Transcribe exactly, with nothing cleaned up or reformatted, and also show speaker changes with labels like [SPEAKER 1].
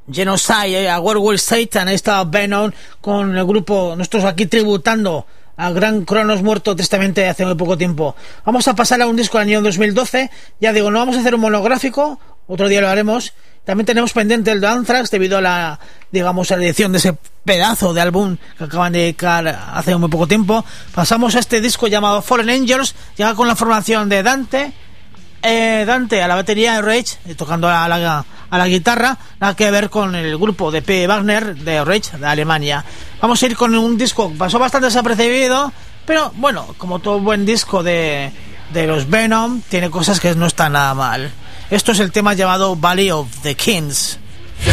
[SPEAKER 1] Genocide, a Where Will Satan, esta Venom con el grupo, nosotros aquí tributando al gran Cronos muerto tristemente hace muy poco tiempo. Vamos a pasar a un disco del año dos mil doce, ya digo, no vamos a hacer un monográfico, otro día lo haremos. También tenemos pendiente el de Anthrax debido a la, digamos, a la edición de ese pedazo de álbum que acaban de dedicar hace muy poco tiempo. Pasamos a este disco llamado Fallen Angels, llega con la formación de Dante, eh, Dante a la batería de Rage, tocando a la, a la guitarra, nada que ver con el grupo de P. Wagner de Rage de Alemania. Vamos a ir con un disco que pasó bastante desapercibido, pero bueno, como todo buen disco de, de los Venom, tiene cosas que no están nada mal. Esto es el tema llamado Valley of the Kings.